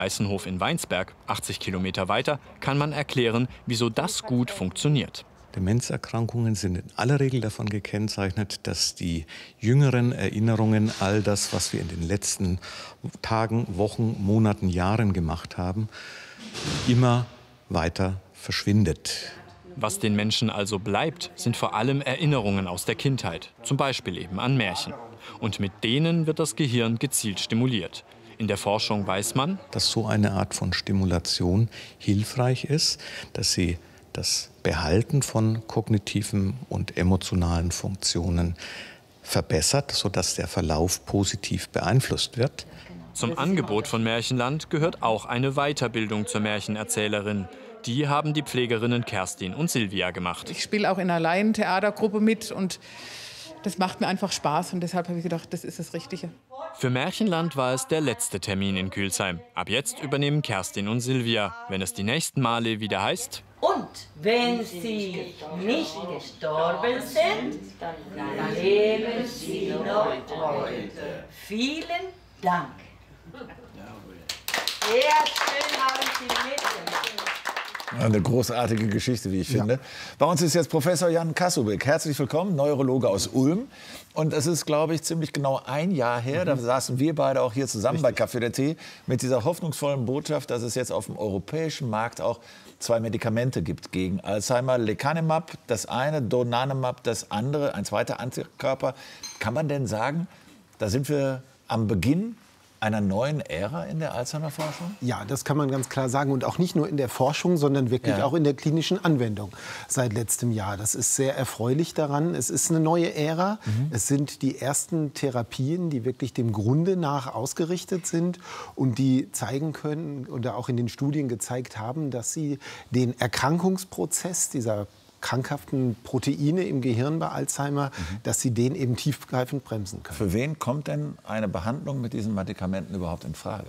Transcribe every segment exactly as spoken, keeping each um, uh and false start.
Weißenhof in Weinsberg, achtzig Kilometer weiter, kann man erklären, wieso das gut funktioniert. Demenzerkrankungen sind in aller Regel davon gekennzeichnet, dass die jüngeren Erinnerungen, all das, was wir in den letzten Tagen, Wochen, Monaten, Jahren gemacht haben, immer weiter verschwindet. Was den Menschen also bleibt, sind vor allem Erinnerungen aus der Kindheit, zum Beispiel eben an Märchen. Und mit denen wird das Gehirn gezielt stimuliert. In der Forschung weiß man, dass so eine Art von Stimulation hilfreich ist, dass sie das Behalten von kognitiven und emotionalen Funktionen verbessert, sodass der Verlauf positiv beeinflusst wird. Zum Angebot von Märchenland gehört auch eine Weiterbildung zur Märchenerzählerin. Die haben die Pflegerinnen Kerstin und Silvia gemacht. Ich spiele auch in einer Laientheatergruppe mit und das macht mir einfach Spaß und deshalb habe ich gedacht, das ist das Richtige. Für Märchenland war es der letzte Termin in Kühlsheim. Ab jetzt übernehmen Kerstin und Silvia, wenn es die nächsten Male wieder heißt: Und wenn sie nicht gestorben sind, dann leben sie noch heute. Vielen Dank. Sehr schön haben Sie mitgemacht. Eine großartige Geschichte, wie ich finde. Ja. Bei uns ist jetzt Professor Jan Kasubek. Herzlich willkommen, Neurologe aus Ulm. Und es ist, glaube ich, ziemlich genau ein Jahr her, mhm. da saßen wir beide auch hier zusammen Richtig. bei Café der Tee mit dieser hoffnungsvollen Botschaft, dass es jetzt auf dem europäischen Markt auch zwei Medikamente gibt gegen Alzheimer. Lecanemab, das eine, Donanemab, das andere, ein zweiter Antikörper. Kann man denn sagen, da sind wir am Beginn einer neuen Ära in der Alzheimer-Forschung? Ja, das kann man ganz klar sagen. Und auch nicht nur in der Forschung, sondern wirklich ja. auch in der klinischen Anwendung seit letztem Jahr. Das ist sehr erfreulich daran. Es ist eine neue Ära. Mhm. Es sind die ersten Therapien, die wirklich dem Grunde nach ausgerichtet sind und die zeigen können oder auch in den Studien gezeigt haben, dass sie den Erkrankungsprozess dieser krankhaften Proteine im Gehirn bei Alzheimer, mhm. dass sie den eben tiefgreifend bremsen können. Für wen kommt denn eine Behandlung mit diesen Medikamenten überhaupt in Frage?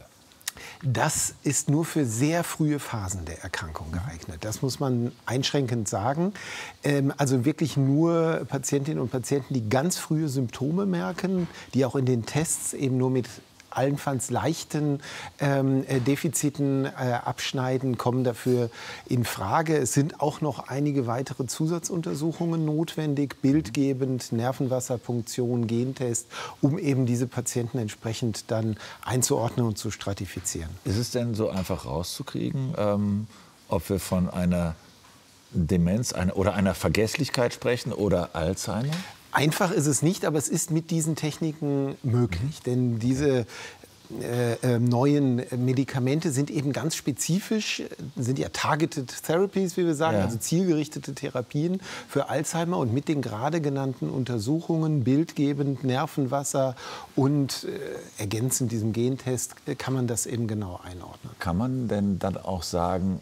Das ist nur für sehr frühe Phasen der Erkrankung geeignet. Das muss man einschränkend sagen. Ähm, also wirklich nur Patientinnen und Patienten, die ganz frühe Symptome merken, die auch in den Tests eben nur mit allenfalls leichten ähm, Defiziten äh, abschneiden, kommen dafür in Frage. Es sind auch noch einige weitere Zusatzuntersuchungen notwendig, bildgebend, Nervenwasserpunktion, Gentest, um eben diese Patienten entsprechend dann einzuordnen und zu stratifizieren. Ist es denn so einfach rauszukriegen, ähm, ob wir von einer Demenz eine, oder einer Vergesslichkeit sprechen oder Alzheimer? Einfach ist es nicht, aber es ist mit diesen Techniken möglich. Mhm. Denn diese äh, äh, neuen Medikamente sind eben ganz spezifisch, sind ja Targeted Therapies, wie wir sagen, ja. also zielgerichtete Therapien für Alzheimer. Und mit den gerade genannten Untersuchungen, bildgebend, Nervenwasser und äh, ergänzend diesem Gentest, äh, kann man das eben genau einordnen. Kann man denn dann auch sagen,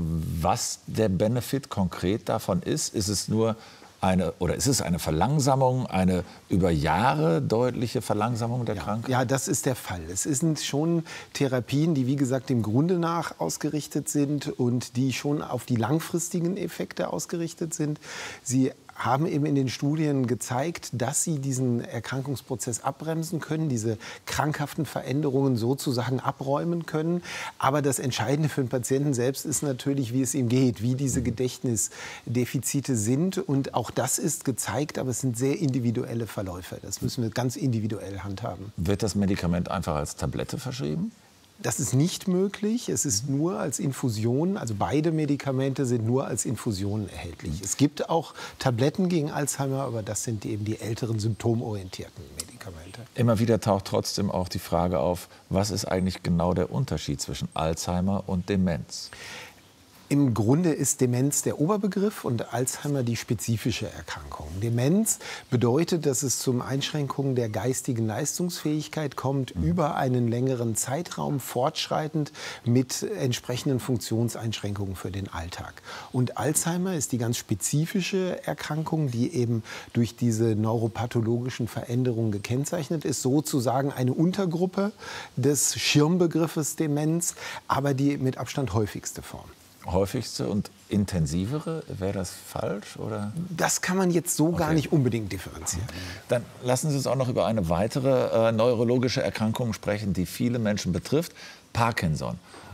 was der Benefit konkret davon ist? Ist es nur Eine, oder ist es eine Verlangsamung, eine über Jahre deutliche Verlangsamung der ja, Krankheit? Ja, das ist der Fall. Es sind schon Therapien, die, wie gesagt, dem Grunde nach ausgerichtet sind und die schon auf die langfristigen Effekte ausgerichtet sind. Sie haben eben in den Studien gezeigt, dass sie diesen Erkrankungsprozess abbremsen können, diese krankhaften Veränderungen sozusagen abräumen können. Aber das Entscheidende für den Patienten selbst ist natürlich, wie es ihm geht, wie diese Gedächtnisdefizite sind. Und auch das ist gezeigt, aber es sind sehr individuelle Verläufe. Das müssen wir ganz individuell handhaben. Wird das Medikament einfach als Tablette verschrieben? Das ist nicht möglich. Es ist nur als Infusion, also beide Medikamente sind nur als Infusion erhältlich. Es gibt auch Tabletten gegen Alzheimer, aber das sind eben die älteren symptomorientierten Medikamente. Immer wieder taucht trotzdem auch die Frage auf, was ist eigentlich genau der Unterschied zwischen Alzheimer und Demenz? Im Grunde ist Demenz der Oberbegriff und Alzheimer die spezifische Erkrankung. Demenz bedeutet, dass es zum Einschränkungen der geistigen Leistungsfähigkeit kommt, mhm. über einen längeren Zeitraum fortschreitend mit entsprechenden Funktionseinschränkungen für den Alltag. Und Alzheimer ist die ganz spezifische Erkrankung, die eben durch diese neuropathologischen Veränderungen gekennzeichnet ist, sozusagen eine Untergruppe des Schirmbegriffes Demenz, aber die mit Abstand häufigste Form. Häufigste und intensivere, wäre das falsch? Oder? Das kann man jetzt so okay. gar nicht unbedingt differenzieren. Dann lassen Sie uns auch noch über eine weitere äh, neurologische Erkrankung sprechen, die viele Menschen betrifft. Parkinson.